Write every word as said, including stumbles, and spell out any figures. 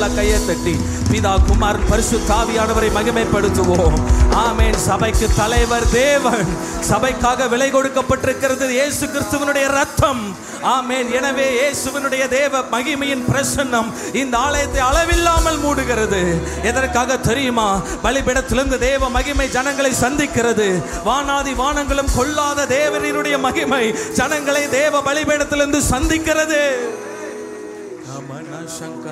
நல்ல கையை தட்டி பிதா குமாரன் பரிசுத்த ஆவியானவரை மகிமைப்படுத்துவோம். ஆமென். சபைக்கு தலைவர் தேவன். சபைக்காக விலை கொடுக்கப்பட்டிருக்கிறது இயேசு கிறிஸ்துவினுடைய ரத்தம். ஆமென். எனவே இயேசுவினுடைய தேவ மகிமையின் பிரசன்னம் இந்த ஆலயத்தை அளவில்லாமல் மூடுகிறது. எதற்காக தெரியுமா? பலிபீடத்திலிருந்து தேவ மகிமை ஜனங்களை சந்திக்கிறது. வானாதி வானங்களும் கொள்ளாத தேவனுடைய மகிமை ஜனங்களை தேவ பலிபீடத்திலிருந்து சந்திக்கிறது.